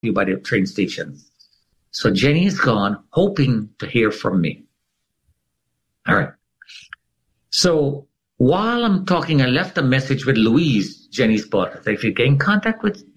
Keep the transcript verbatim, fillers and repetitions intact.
you by the train station. So Jenny is gone, hoping to hear from me. All right. So while I'm talking, I left a message with Louise, Jenny's boss. I said, if you get in contact with